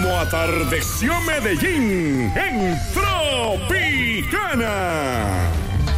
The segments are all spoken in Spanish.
cómo atardeció Medellín en Tropicana.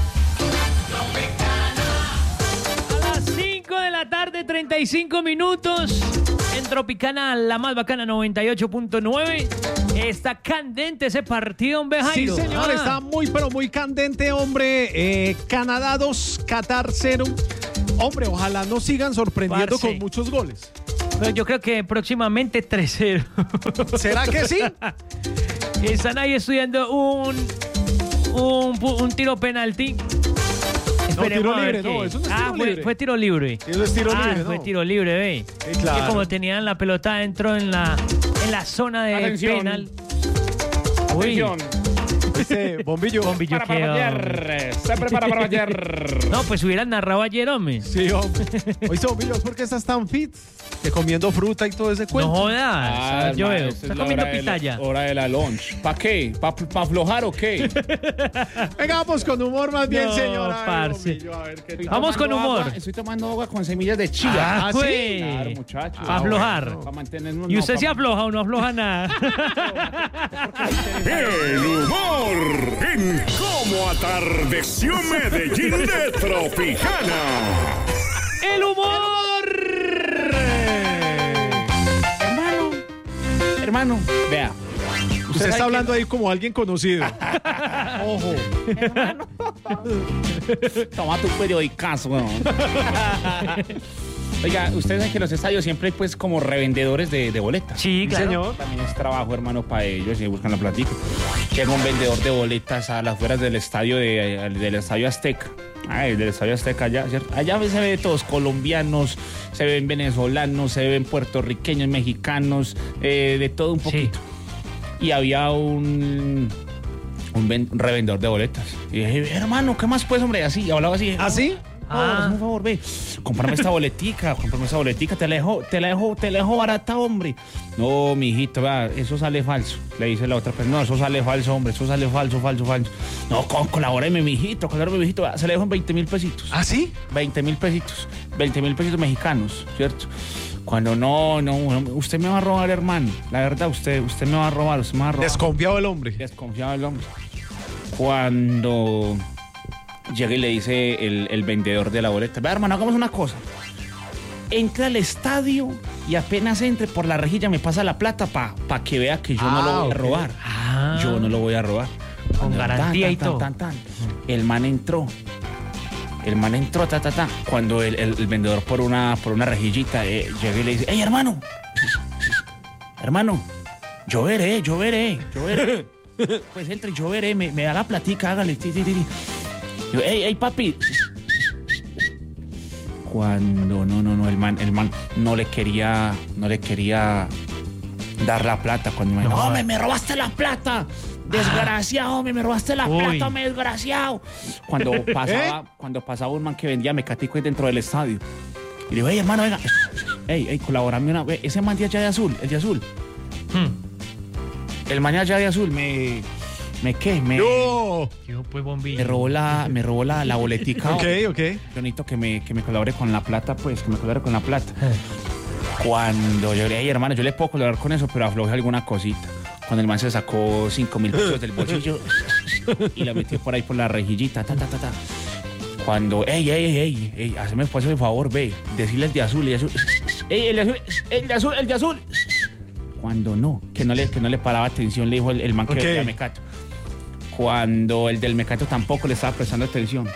A las 5 de la tarde, 35 minutos. En Tropicana, la más bacana, 98.9. Está candente ese partido, hombre, Jairo. Sí, señor, está muy, pero muy candente, hombre. Canadá 2, Qatar 0. Hombre, ojalá nos sigan sorprendiendo Parce. con muchos goles. Pero yo creo que próximamente 3-0. ¿Será que sí? Están ahí estudiando un tiro penalti. Esperemos tiro a ver libre, qué. no, eso no es tiro libre. Fue tiro libre. Eso es tiro libre, Fue ¿no? tiro libre, ve. Sí, claro. Que como tenían la pelota dentro en la zona de Atención. penal. Uy, Atención. Ese bombillo. bombillo Para que, ayer. Se prepara para ayer. No, pues hubieran narrado ayer, hombre. Sí, hombre. Oye, bombillo, ¿por qué estás tan fit? Que comiendo fruta y todo ese No cuento. jodas. Yo veo. Está comiendo pitaya. Hora de la lunch. ¿Para qué? ¿Para aflojar o qué? Venga, vamos con humor más bien, No, señora. parce. Bombillo, a ver qué tal. Vamos con humor. Estoy tomando agua con semillas de chía. ¿Ah, pues. sí? Claro, muchacho. Para aflojar. Para mantenernos. ¿Y usted no, se pa- afloja o no afloja nada? El humor en cómo atardeció Medellín de Tropicana. ¡El humor! Hermano, vea. Usted sabe está hablando ahí como alguien conocido. Ojo. Toma tu periodicazo, weón. Oiga, ustedes saben que en los estadios siempre hay pues como revendedores de boletas. Sí, claro. Señor. También es trabajo, hermano, para ellos y buscan la platica. Llega un vendedor de boletas a las afueras del estadio del estadio Azteca. El del estadio Azteca allá, ¿cierto? Allá se ve de todos, colombianos, se ven venezolanos, se ven puertorriqueños, mexicanos, de todo un poquito. Y había un revendedor de boletas. Y dije, hermano, ¿qué más pues, hombre? Así, hablaba así. ¿Ah, sí? Hazme un favor, ve, cómprame esta boletica, te la dejo barata, hombre. No, mijito, vea, eso sale falso. Le dice la otra persona, no, eso sale falso, hombre, eso sale falso. No, colabóreme, mijito, vea, se le dejo en 20,000 pesitos. ¿Ah, sí? 20,000 pesitos, 20,000 pesitos mexicanos, ¿cierto? Cuando no, usted me va a robar, hermano. La verdad, usted me va a robar, Desconfiado el hombre. Desconfiado el hombre. Cuando llega y le dice el vendedor de la boleta, vea, hermano, hagamos una cosa. Entre al estadio y apenas entre por la rejilla me pasa la plata para que vea que yo no lo voy a robar. Yo no lo voy a robar. Con garantía y todo. El man entró, Cuando el vendedor por una rejillita llega y le dice, hey, hermano, yo veré. Pues entre, yo veré, me da la platica, hágale. Yo, hey, papi. Cuando el man no le quería dar la plata. Cuando me robaste la plata. Desgraciado, me robaste la plata, me desgraciado. Cuando pasaba un man que vendía mecáticos dentro del estadio. Y le digo, hey, hermano, venga. Hey, colaborame una vez. Ese man de allá de azul, el de azul. El man de allá de azul me ¡No! Pues, bombillo. me robó la boletica. Ok. Yo necesito que me colabore con la plata, pues, que me colabore con la plata. Cuando yo le dije, hey, hermano, yo le puedo colaborar con eso, pero afloje alguna cosita. Cuando el man se sacó 5,000 pesos del bolsillo y la metió por ahí por la rejillita, Cuando, hey, hazme pues el favor, ve, decirle el de azul, hey, el de azul. Cuando no le paraba atención, le dijo el man que vendía mecato. Cuando el del mecato tampoco le estaba prestando atención.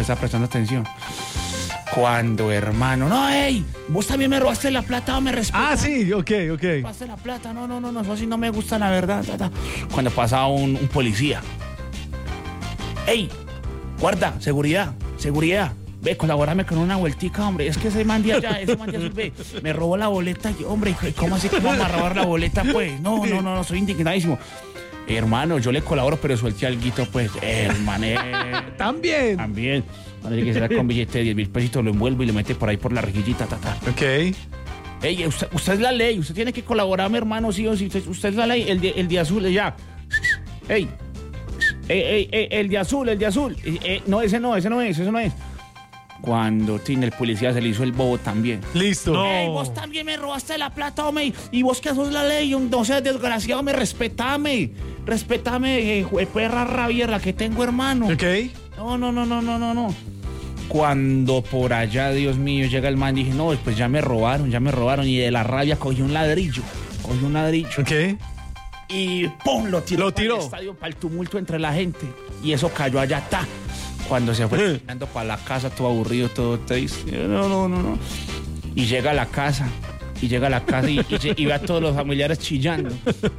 Cuando, hermano, no, hey, vos también me robaste la plata o me respetas. Ah, sí, ok. Robaste la plata, no, eso así no me gusta, la verdad. Cuando pasaba un policía. Hey, guarda, seguridad. Ve, colaborame con una vueltica, hombre. Es que ese man de allá, ve, me robó la boleta. Hombre, ¿cómo así que vamos a robar la boleta, pues? No, soy indignadísimo. Hermano, yo le colaboro, pero suelte alguito, pues, hermano. También. Cuando llegue será con billete de 10,000 pesitos, lo envuelvo y lo mete por ahí por la rejillita, Ok. Ey, usted es la ley, usted tiene que colaborarme, hermano, sí o sí. Usted es la ley, el de azul, ya. Ey, el de azul. No, ese no es. Cuando el policía se le hizo el bobo también. Listo. No. Ey, vos también me robaste la plata, hombre. Y vos que sos la ley, no seas desgraciado, respetame. Respetame, perra rabierra que tengo, hermano. Ok. No. Cuando por allá, Dios mío, llega el man, dije, no, pues ya me robaron. Y de la rabia cogí un ladrillo. Ok. Y ¡pum! Lo tiró. Lo tiró. Para el estadio, para el tumulto entre la gente. Y eso cayó allá, Cuando se fue caminando para la casa, todo aburrido, todo triste. No. Y llega a la casa. Y ve a todos los familiares chillando.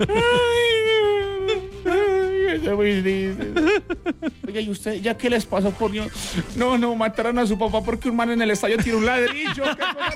Oye, ¿y usted ya qué les pasó por Dios? No, mataron a su papá porque un man en el estadio tiró un ladrillo.